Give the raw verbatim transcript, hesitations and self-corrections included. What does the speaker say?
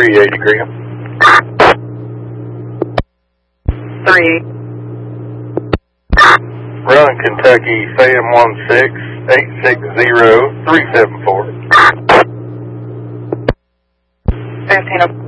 three eighty Graham. three. Run Kentucky Fan one six eight six zero three seven four. fifteen.